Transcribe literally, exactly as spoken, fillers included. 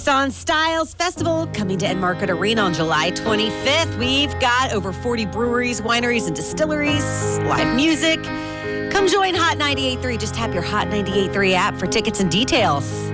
On Styles Festival coming to Enmarket Arena on July twenty-fifth. We've got over forty breweries, wineries, and distilleries, live music. Come join Hot ninety-eight point three. Just tap your Hot ninety-eight point three app for tickets and details.